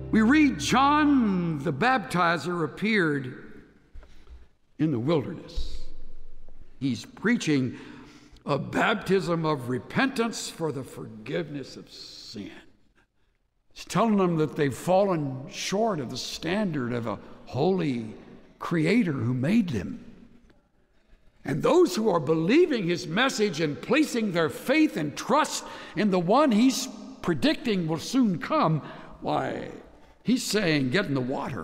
We read John the Baptizer appeared in the wilderness. He's preaching a baptism of repentance for the forgiveness of sin. He's telling them that they've fallen short of the standard of a holy Creator who made them. And those who are believing his message and placing their faith and trust in the one he's predicting will soon come, why, he's saying, get in the water.